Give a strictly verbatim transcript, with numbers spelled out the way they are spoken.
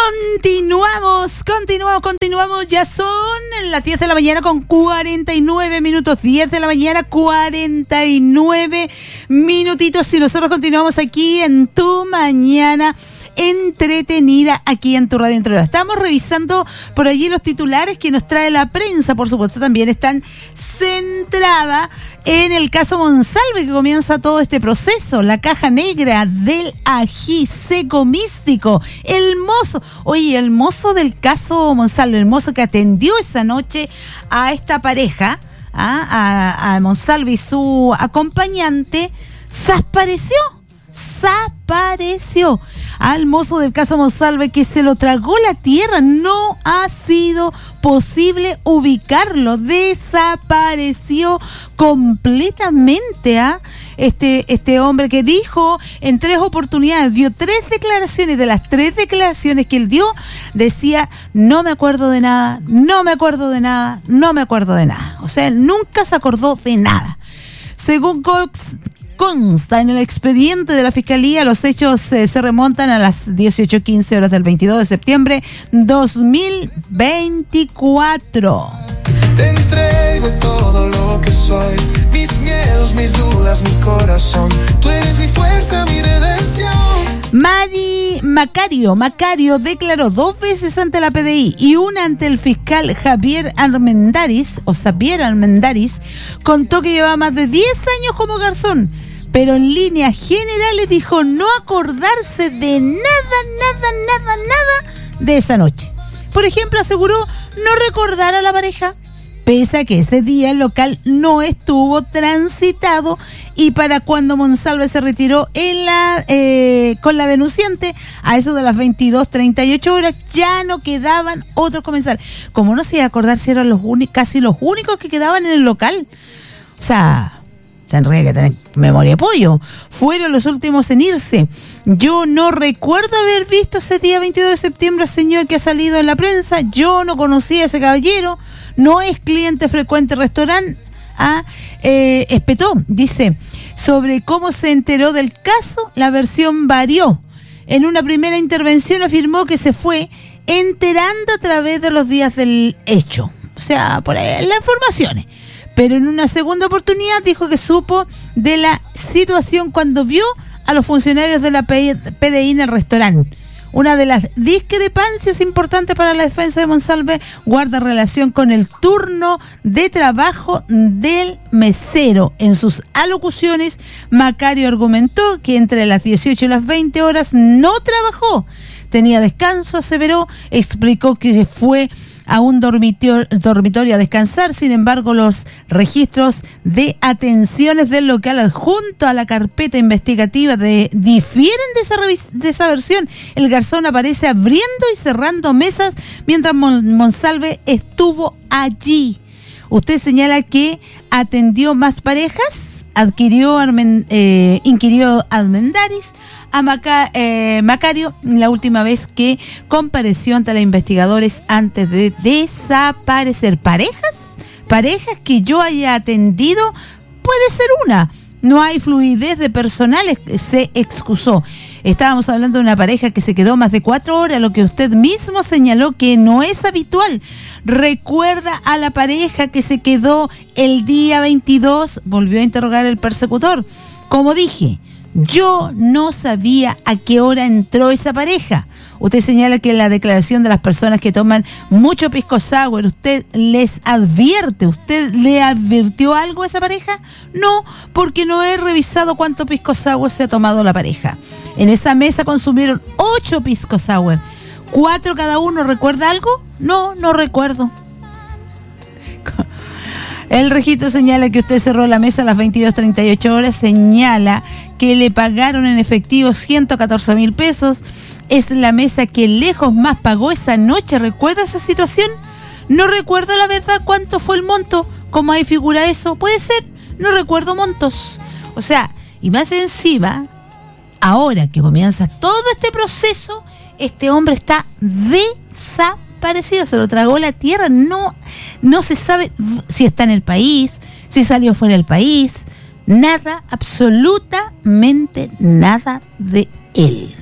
Continuamos, continuamos, continuamos. Ya son las diez de la mañana con cuarenta y nueve minutos. diez de la mañana, cuarenta y nueve minutitos. Y nosotros continuamos aquí en Tu Mañana Entretenida, aquí en tu radio Entretenida. Estamos revisando por allí los titulares que nos trae la prensa. Por supuesto, también están centrada en el caso Monsalve, que comienza todo este proceso. La caja negra del ají seco místico. El mozo, oye, el mozo del caso Monsalve, el mozo que atendió esa noche a esta pareja, a, a, a Monsalve y su acompañante, desapareció. Desapareció al mozo del caso Monsalve, que se lo tragó la tierra. No ha sido posible ubicarlo. Desapareció completamente a ¿eh? este este hombre que dijo en tres oportunidades, dio tres declaraciones. De las tres declaraciones que él dio, decía: no me acuerdo de nada, no me acuerdo de nada, no me acuerdo de nada. O sea, él nunca se acordó de nada. Según Cox consta en el expediente de la Fiscalía, los hechos eh, se remontan a las dieciocho quince horas del veintidós de septiembre dos mil veinticuatro. Te entrego todo lo que soy, mis miedos, mis dudas, mi corazón. Tú eres mi fuerza, mi redención. Mari Macario, Macario declaró dos veces ante la P D I y una ante el fiscal Javier Armendáriz, o Xavier Armendáriz, contó que llevaba más de diez años como garzón, pero en líneas generales dijo no acordarse de nada, nada, nada, nada de esa noche. Por ejemplo, aseguró no recordar a la pareja, pese a que ese día el local no estuvo transitado, y para cuando Monsalve se retiró en la eh, con la denunciante, a eso de las veintidós treinta y ocho horas, ya no quedaban otros comensales. Como no se iba a acordar si eran los únicos, casi los únicos que quedaban en el local. O sea, tendría que tener memoria de pollo. Fueron los últimos en irse. Yo no recuerdo haber visto ese día veintidós de septiembre al señor que ha salido en la prensa. Yo no conocía a ese caballero. No es cliente frecuente del restaurante. Ah, eh, espetó, dice, sobre cómo se enteró del caso, la versión varió. En una primera intervención afirmó que se fue enterando a través de los días del hecho. O sea, por ahí las informaciones. Pero en una segunda oportunidad dijo que supo de la situación cuando vio a los funcionarios de la P D I en el restaurante. Una de las discrepancias importantes para la defensa de Monsalve guarda relación con el turno de trabajo del mesero. En sus alocuciones, Macario argumentó que entre las dieciocho y las veinte horas no trabajó. Tenía descanso, aseveró, explicó que fue a un dormitorio, dormitorio a descansar. Sin embargo, los registros de atenciones del local adjunto a la carpeta investigativa de, difieren de esa, revis, de esa versión. El garzón aparece abriendo y cerrando mesas mientras Mon, Monsalve estuvo allí. Usted señala que atendió más parejas, adquirió Armen, eh, inquirió Armendáriz a Maca, eh, Macario la última vez que compareció ante los investigadores antes de desaparecer. ¿Parejas? ¿Parejas que yo haya atendido? Puede ser una. No hay fluidez de personal, se excusó. Estábamos hablando de una pareja que se quedó más de cuatro horas, lo que usted mismo señaló que no es habitual. ¿Recuerda a la pareja que se quedó el día veintidós? Volvió a interrogar el persecutor. Como dije, yo no sabía a qué hora entró esa pareja. Usted señala que en la declaración de las personas que toman mucho pisco sour, usted les advierte, ¿usted le advirtió algo a esa pareja? No, porque no he revisado cuánto pisco sour se ha tomado la pareja. En esa mesa consumieron ocho pisco sour, cuatro cada uno. ¿Recuerda algo? No, no recuerdo. El registro señala que usted cerró la mesa a las veintidós treinta y ocho horas, señala que le pagaron en efectivo ciento catorce mil pesos. Es la mesa que lejos más pagó esa noche. ¿Recuerda esa situación? No recuerdo la verdad cuánto fue el monto. ¿Cómo ahí figura eso? Puede ser. No recuerdo montos. O sea, y más encima, ahora que comienza todo este proceso, este hombre está desaparecido. Se lo tragó la tierra. No, no se sabe si está en el país, si salió fuera del país. Nada, absolutamente nada de él.